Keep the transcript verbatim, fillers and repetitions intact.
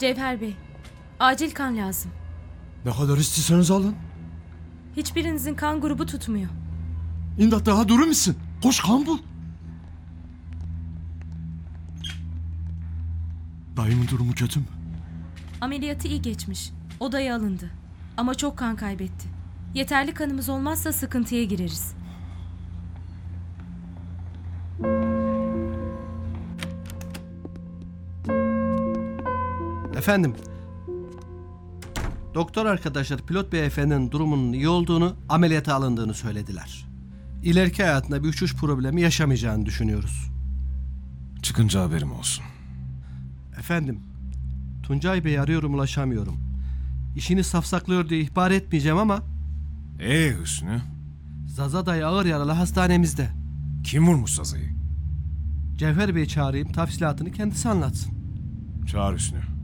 Cevher Bey, acil kan lazım. Ne kadar istiyorsanız alın. Hiçbirinizin kan grubu tutmuyor. İmdat daha durur musun? Koş kan bul. Dayımın durumu kötü mü? Ameliyatı iyi geçmiş. Odaya alındı. Ama çok kan kaybetti. Yeterli kanımız olmazsa sıkıntıya gireriz. Efendim, doktor arkadaşlar pilot beyefendinin durumunun iyi olduğunu, ameliyata alındığını söylediler. İleriki hayatında bir uçuş problemi yaşamayacağını düşünüyoruz. Çıkınca haberim olsun. Efendim, Tuncay Bey'i arıyorum ulaşamıyorum. İşini safsaklıyor diye ihbar etmeyeceğim ama Ee Hüsnü, Zaza dayı ağır yaralı hastanemizde. kim vurmuş Saza'yı? Cevher Bey'i çağırayım, tafsilatını kendisi anlatsın. Çağır Hüsnü.